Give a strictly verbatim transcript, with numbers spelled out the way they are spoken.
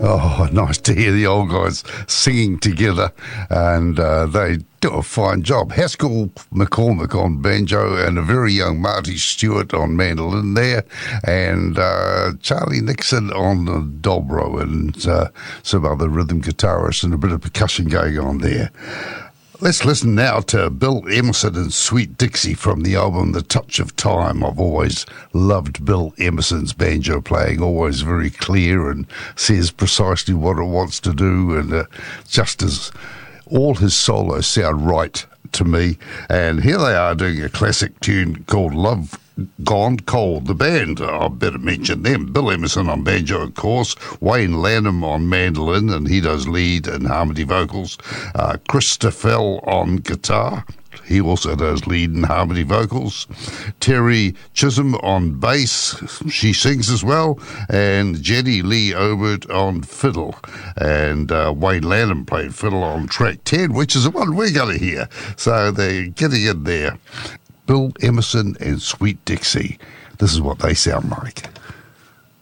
Oh, nice to hear the old guys singing together, and uh, they do a fine job. Haskell McCormick on banjo and a very young Marty Stewart on mandolin there, and uh, Charlie Nixon on the dobro, and uh, some other rhythm guitarists and a bit of percussion going on there. Let's listen now to Bill Emerson and Sweet Dixie from the album The Touch of Time. I've always loved Bill Emerson's banjo playing, always very clear and says precisely what it wants to do, and uh, just as all his solos sound right to me. And here they are doing a classic tune called Love Gone Cold. The band, I better mention them. Bill Emerson on banjo, of course. Wayne Lanham on mandolin, and he does lead and harmony vocals. Uh, Chris Staffel on guitar. He also does lead and harmony vocals. Terry Chisholm on bass. She sings as well. And Jenny Lee Obert on fiddle. And uh, Wayne Lanham played fiddle on track ten, which is the one we're going to hear. So they're getting in there. Bill Emerson and Sweet Dixie. This is what they sound like.